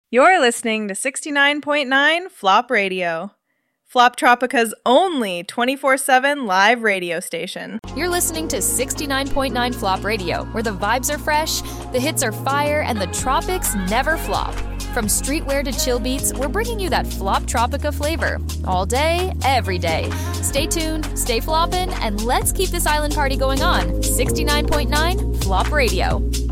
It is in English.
You're listening to 69.9 Flop Radio, Flop Tropica's only 24/7 live radio station. You're listening to 69.9 Flop Radio, where the vibes are fresh, the hits are fire, and the tropics never flop. From streetwear to chill beats, we're bringing you that Flop Tropica flavor. All day, every day. Stay tuned, stay floppin', and let's keep this island party going on. 69.9 Flop Radio.